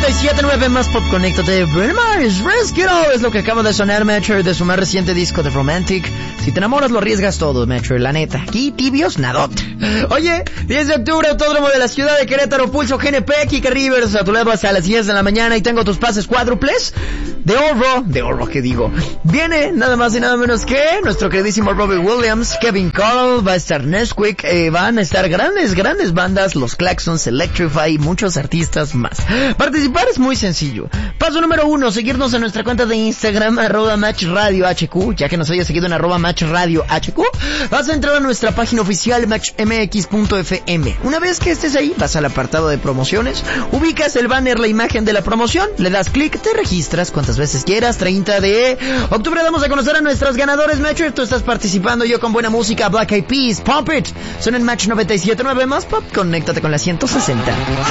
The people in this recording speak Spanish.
97.9 más pop, conéctate. Bruno Mars, Rescue es lo que acaba de sonar, Metro, de su más reciente disco de Romantic. Si te enamoras lo arriesgas todo, Metro, la neta. Aquí tibios, nadot. Oye, 10 de octubre, Autódromo de la Ciudad de Querétaro, Pulso GNP, Kike Rivers, a tu lado hasta las 10 de la mañana, y tengo tus pases cuádruples de oro, ¿qué digo? Viene nada más y nada menos que nuestro queridísimo Robbie Williams, Kevin Carl, va a estar Nesquik, van a estar grandes bandas, los Claxons, Electrify y muchos artistas más. Participar es muy sencillo. Paso número 1, seguirnos en nuestra cuenta de Instagram, @MatchRadioHQ, ya que nos hayas seguido en @MatchRadioHQ, vas a entrar a nuestra página oficial matchmx.fm. Una vez que estés ahí, vas al apartado de promociones, ubicas el banner, la imagen de la promoción, le das clic, te registras cuantas veces quieras. 30 de octubre damos a conocer a nuestros ganadores, Match. Tú estás participando, yo con buena música, Black Eyed Peas, Pump It. Son en Match 97.9 más pop, conéctate con la 160.